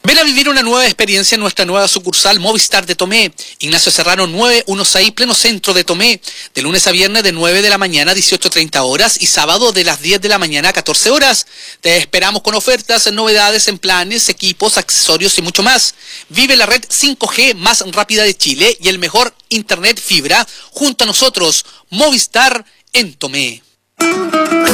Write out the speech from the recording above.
Ven a vivir una nueva experiencia en nuestra nueva sucursal Movistar de Tomé. Ignacio Serrano 916, pleno centro de Tomé. De lunes a viernes de 9 de la mañana a 18:30 horas y sábado de las 10 de la mañana a 14 horas. Te esperamos con ofertas, novedades en planes, equipos, accesorios y mucho más. Vive la red 5G más rápida de Chile y el mejor internet fibra junto a nosotros. Movistar en Tomé.